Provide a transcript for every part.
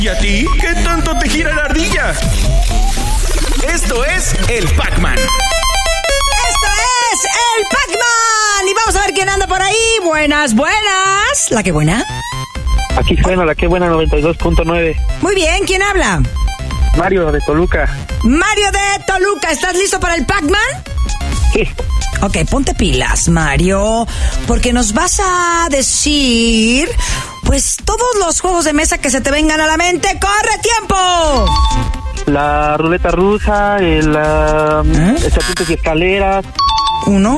¿Y a ti? ¿Qué tanto te gira la ardilla? Esto es el Pac-Man. Esto es el Pac-Man. Y vamos a ver quién anda por ahí. Buenas, buenas. ¿La que buena? Aquí suena la que buena 92.9. Muy bien, ¿quién habla? Mario de Toluca. Mario de Toluca, ¿estás listo para el Pac-Man? Sí. Ok, ponte pilas, Mario, porque nos vas a decir, pues, todos los juegos de mesa que se te vengan a la mente. ¡Corre tiempo! La ruleta rusa, el serpientes y escaleras. Uno.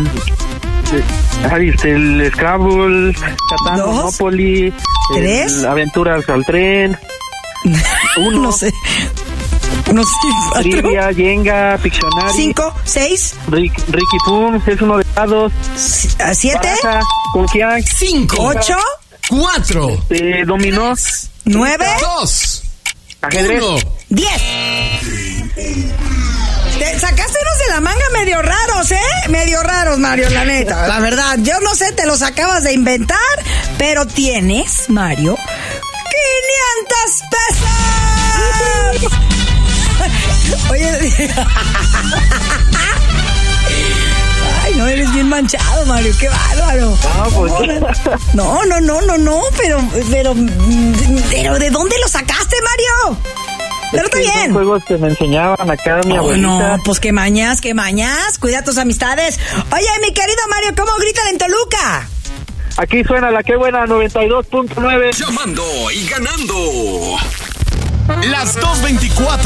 El Scrabble, Catán, Dos. Monopoly. Tres. Aventuras al tren. Uno. No sé. Unos Trivia, Jenga, Pictionary. 5, 6, Ricky Pum, es uno de dados. 7, Baraja, Confianza. 5, 8, 4, Dominó. 9, 2, Ajedrez. 1. 10. Te sacaste unos de la manga medio raros, ¿eh? Medio raros, Mario, la neta. La verdad, yo no sé, te los acabas de inventar, pero tienes, Mario, 500 pesos. Oye, ay, no, eres bien manchado, Mario, qué bárbaro. No, pero ¿de dónde lo sacaste, Mario? Pero está bien. Son juegos que me enseñaban acá mi abuelita. No, pues que mañas, cuida tus amistades. Oye, mi querido Mario, ¿cómo gritan en Toluca? Aquí suena la que buena 92.9. Llamando y ganando. Las 2:24.